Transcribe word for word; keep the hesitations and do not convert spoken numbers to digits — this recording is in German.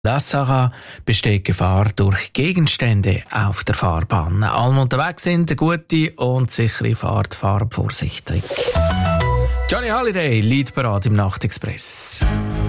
Sarah besteht Gefahr durch Gegenstände auf der Fahrbahn. Alle unterwegs sind, eine gute und sichere Fahrt, fahrt vorsichtig. Johnny Holiday, Leadparade im Nachtexpress.